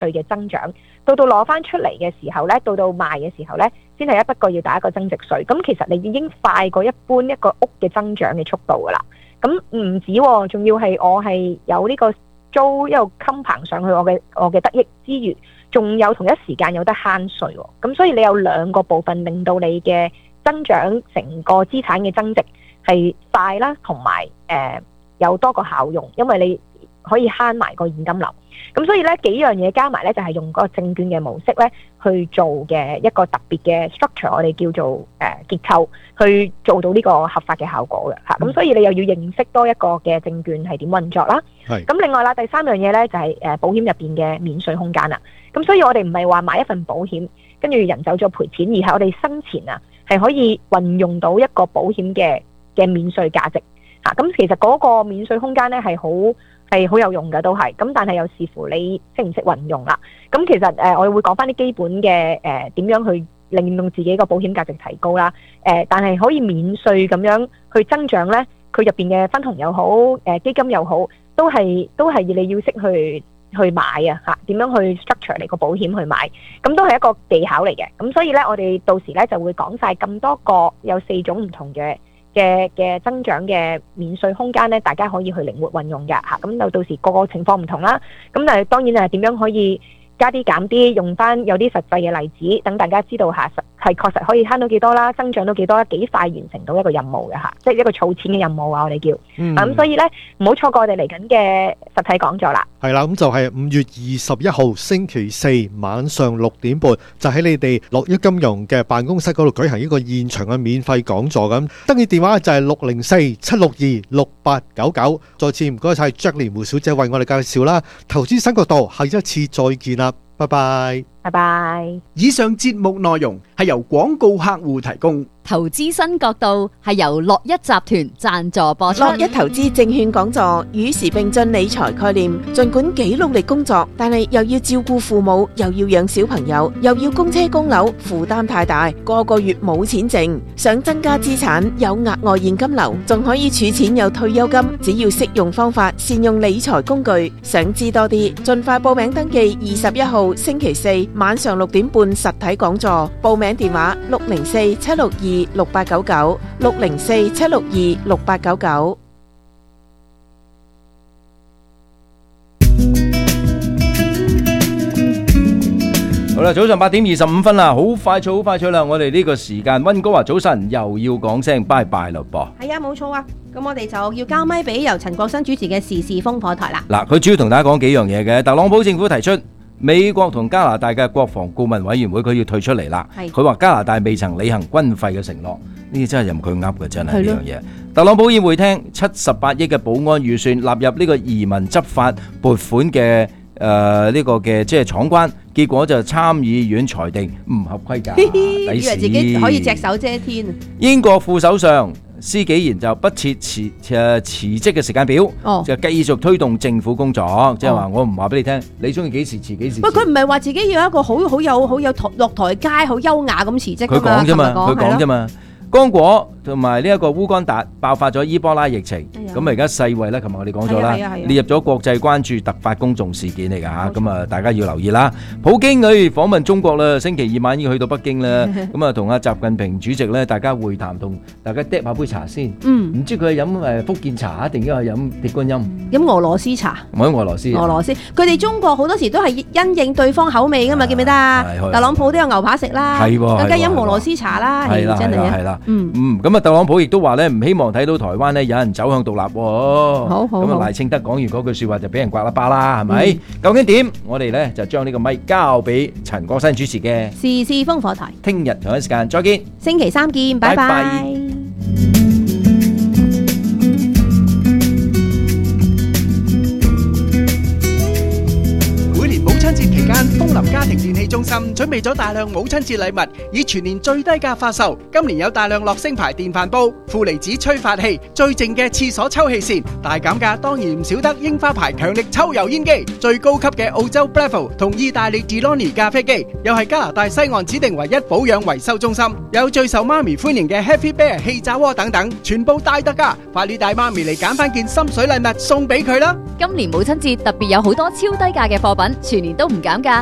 歲嘅增長，到攞翻出嚟嘅時候咧，到賣嘅時候咧，先係不過要打一個增值稅。咁其實你已經快過一般一個屋嘅增長嘅速度噶啦。咁唔止喎，仲要係我係有呢個租一路襟棚上去我嘅得益之餘，仲有同一時間有得慳稅喎。咁所以你有兩個部分令到你嘅增長成個資產嘅增值係快啦，同埋有多個效用，因為你可以慳埋個現金流。咁所以咧幾樣嘢加埋咧，就係用嗰個證券嘅模式咧去做嘅一個特別嘅 structure， 我哋叫做結構，去做到呢個合法嘅效果嘅嚇。咁所以你又要認識多一個嘅證券係點運作啦。咁另外啦，第三樣嘢咧就係保險入邊嘅免稅空間啦。咁所以我哋唔係話買一份保險跟住人走咗賠錢，而係我哋生前啊係可以運用到一個保險嘅免稅價值嚇。咁其實嗰個免稅空間咧係好有用嘅，都係咁，但係又視乎你識唔識運用啦。咁其實我哋會講翻啲基本嘅點樣去令到自己個保險價值提高啦。但係可以免稅咁樣去增長咧，佢入邊嘅分紅又好，基金又好，都係你要識去買啊嚇，點樣去 structure 你個保險去買，咁都係一個技巧嚟嘅。咁所以咧，我哋到時咧就會講晒咁多個有4種唔同嘅增長嘅免稅空間咧，大家可以去靈活運用嘅嚇。咁就到時個個情況唔同啦。咁但係當然點樣可以加啲減啲，用翻有啲實際嘅例子，等大家知道下係確實可以慳到幾多啦，增長到幾多啦，幾快完成到一個任務嘅嚇，即係一個儲錢嘅任務啊，我哋叫。咁所以咧唔好錯過我哋嚟緊嘅實體講座啦。 係啦，咁就係5月21號星期四晚上6點半，就喺你哋樂益金融嘅辦公室嗰度舉行一個現場嘅免費講座咁。登記電話就係604-762-6899。再次唔該晒 Jacqueline 胡小姐為我哋介紹啦。投資新角度，下一次再見啦，拜拜。 拜拜。 以上節目內容係由廣告客戶提供。 投資新角度係由樂一集團贊助播出。 樂一投資證券講座與時並進理財概念，盡管幾努力工作，但係又要照顧父母，又要養小朋友，又要供車供樓，負擔太大，個月冇錢剩。想增加資產，有額外現金流，仲可以儲錢有退休金，只要識用方法，善用理財工具。想知多啲，盡快報名登記21號星期四晚上6點半實體講座。報名電話604-762-6899 604-762-6899。 好啦，早上8點25分啦，好快脆啦！我哋呢個時間，溫哥華早晨又要講聲拜拜嘞噃。 係啊，冇錯啊。咁我哋就要交咪俾由陳國新主持嘅時事風火台啦。 嗱，佢主要同大家講幾樣嘢嘅。特朗普政府提出美國同加拿大嘅國防顧問委員會佢要退出嚟啦。佢話加拿大未曾履行軍費嘅承諾，呢啲真係任佢噏嘅，真係呢樣嘢。特朗普議會廳78億嘅保安預算納入呢個移民執法撥款嘅呢個嘅即係闖關，結果就參議院裁定唔合規格， 以為自己可以隻手遮天。 英國副首相施紀賢就不設辭職嘅時間表，就繼續推動政府工作，即係話我唔話俾你聽，你中意幾時辭幾時辭。 喂，佢唔係話自己要一個好有落台階、好優雅咁辭職㗎嘛？ 佢講啫嘛。剛果同埋呢一個烏干達爆發咗伊波拉疫情，咁而家世衛咧，琴日我哋講咗啦，列入咗國際關注突發公眾事件嚟㗎嚇，咁啊大家要留意啦。普京佢訪問中國啦，星期2晚已經去到北京啦，咁啊同阿習近平主席咧，大家會談，同大家嗒下杯茶先。唔知佢係飲福建茶定係飲鐵觀音？飲俄羅斯茶。 唔係俄羅斯。 佢哋中國好多時都係因應對方口味㗎嘛，記唔記得啊？特朗普都有牛扒食啦，更加飲俄羅斯茶啦，真係啊！ 咁啊，特朗普亦都話咧，唔希望睇到台灣咧有人走向獨立。好，咁啊，賴清德講完嗰句說話就俾人刮啦巴啦，係咪？究竟點？我哋咧就將呢個咪交俾陳國新主持嘅時事風火台。 聽日同一時間再見， 星期3見，拜拜。 期間，楓林家庭電器中心準備咗大量母親節禮物，以全年最低價發售。今年有大量樂聲牌電飯煲、負離子吹發器、最靜嘅廁所抽氣扇。大減價當然唔少得櫻花牌強力抽油煙機、最高級嘅澳洲 Breville 同意大利 Delonghi 咖啡機，又係加拿大西岸指定唯一保養維修中心。有最受媽咪歡迎嘅 Happy Bear 氣炸鍋等等，全部大特價，快啲帶媽咪嚟揀翻件心水禮物送俾佢啦！ 今年母親節特別有好多超低價嘅貨品，全年都唔減價，